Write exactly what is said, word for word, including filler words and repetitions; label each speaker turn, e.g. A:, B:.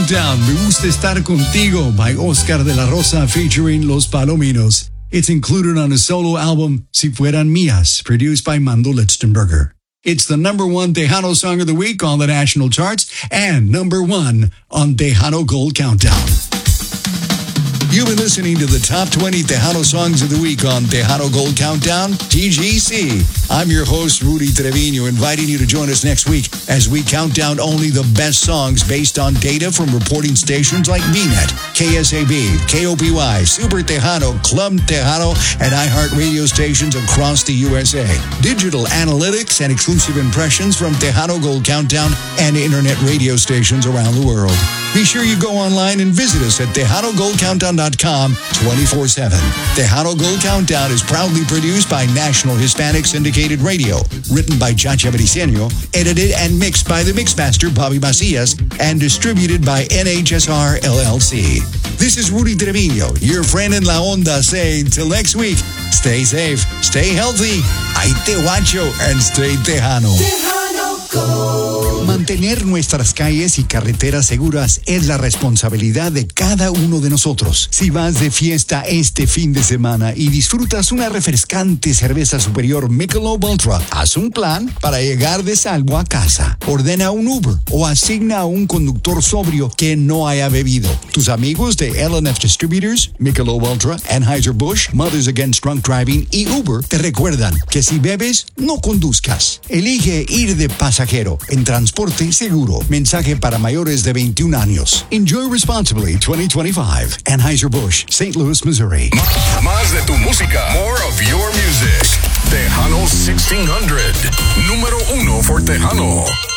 A: Down, Me Gusta Estar Contigo by Oscar de la Rosa featuring Los Palominos. It's included on his solo album, Si Fueran Mías, produced by Mando Lichtenberger. It's the number one Tejano song of the week on the national charts and number one on Tejano Gold Countdown. You've been listening to the top twenty Tejano songs of the week on Tejano Gold Countdown, T G C. I'm your host, Rudy Trevino, inviting you to join us next week as we count down only the best songs based on data from reporting stations like V net, K S A B, K O P Y, Super Tejano, Club Tejano, and iHeart radio stations across the U S A. Digital analytics and exclusive impressions from Tejano Gold Countdown and internet radio stations around the world. Be sure you go online and visit us at Tejano Gold Countdown dot com twenty-four seven. Tejano Gold Countdown is proudly produced by National Hispanic Syndicated Radio, written by Chacha Briceño, edited and mixed by the Mixmaster Bobby Macias, and distributed by N H S R L L C. This is Rudy Trevino, your friend in La Onda, saying till next week, stay safe, stay healthy, ahí te guacho, and stay Tejano. Tejano Gold. Mantener nuestras calles y carreteras seguras es la responsabilidad de cada uno de nosotros. Si vas de fiesta este fin de semana y disfrutas una refrescante cerveza superior Michelob Ultra, haz un plan para llegar de salvo a casa. Ordena un Uber o asigna a un conductor sobrio que no haya bebido. Tus amigos de L and F Distributors, Michelob Ultra, Anheuser-Busch, Mothers Against Drunk Driving y Uber te recuerdan que si bebes, no conduzcas. Elige ir de pasajero en transporte seguro. Mensaje para mayores de veintiún años. Enjoy responsibly twenty twenty-five. Anheuser-Busch, Saint Louis, Missouri.
B: Más, más de tu música. More of your music. Tejano sixteen hundred. Número uno for Tejano.